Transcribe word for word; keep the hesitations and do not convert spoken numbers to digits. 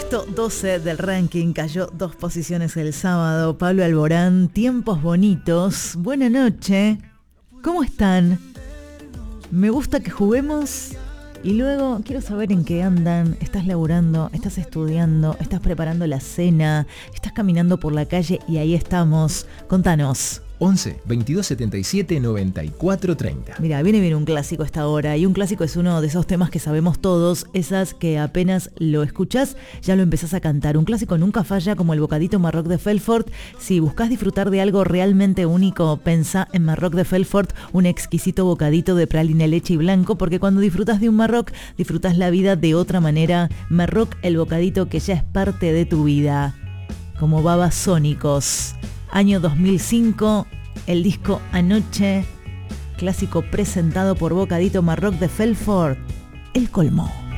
Puesto doce del ranking, cayó dos posiciones el sábado. Pablo Alborán, Tiempos Bonitos. Buena noche. ¿Cómo están? Me gusta que juguemos y luego quiero saber en qué andan. ¿Estás laburando? ¿Estás estudiando? ¿Estás preparando la cena? ¿Estás caminando por la calle? Y ahí estamos. Contanos. once, veintidós, setenta y siete, noventa y cuatro, treinta. Mira, viene bien un clásico a esta hora. Y un clásico es uno de esos temas que sabemos todos. Esas que apenas lo escuchás, ya lo empezás a cantar. Un clásico nunca falla, como el bocadito Marroc de Felfort. Si buscas disfrutar de algo realmente único, pensá en Marroc de Felfort, un exquisito bocadito de praline, leche y blanco, porque cuando disfrutas de un Marroc, disfrutás la vida de otra manera. Marroc, el bocadito que ya es parte de tu vida. Como Babasónicos. Año dos mil cinco, el disco Anoche, clásico presentado por Bocadito Marroc de Felfort, El Colmo.